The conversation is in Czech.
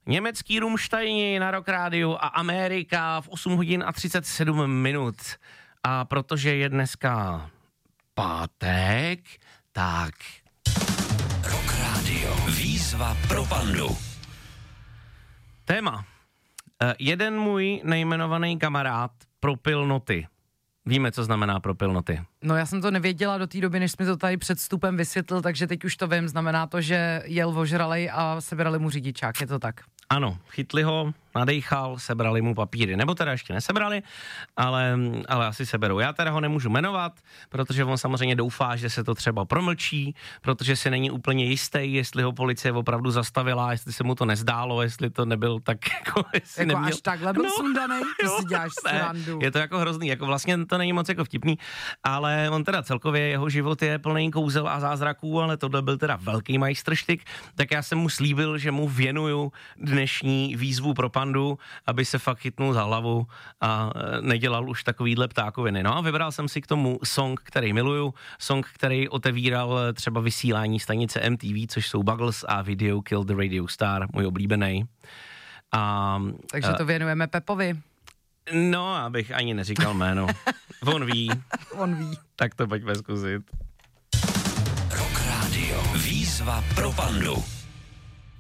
Německý Rumštajni na Rock Rádiu a Amerika v 8 hodin a 37 minut. A protože je dneska pátek, tak... Rock Radio. Výzva pro pandu. Téma. Jeden můj nejmenovaný kamarád propil noty. Víme, co znamená propil noty. No já jsem to nevěděla do té doby, než jsi mi to tady před vstupem vysvětlil, takže teď už to vím. Znamená to, že jel ožralej a sebrali mu řidičák, je to tak? Ano, chytli ho, nadejchal, sebrali mu papíry, nebo teda ještě nesebrali, ale asi seberou. Já teda ho nemůžu jmenovat, protože on samozřejmě doufá, že se to třeba promlčí, protože si není úplně jistý, jestli ho policie opravdu zastavila, jestli se mu to nezdálo, jestli to nebyl tak jako neměl... až takhle byl sundanej, to si děláš srandu. Je to jako hrozný, jako vlastně to není moc jako vtipný, ale on teda celkově, jeho život je plný kouzel a zázraků, ale tohle byl teda velký majstrštyk, tak já jsem mu slíbil, že mu věnuju dnešní výzvu pro pandu, aby se fakt chytnul za hlavu a nedělal už takovýhle ptákoviny. No a vybral jsem si k tomu song, který miluju, song, který otevíral třeba vysílání stanice MTV, což jsou Buggles a Video Kill the Radio Star, můj oblíbený. Takže to věnujeme Pepovi. No, abych ani neříkal jméno. On ví. On ví. Tak to pojďme zkusit. Rock Radio. Výzva pro pandu.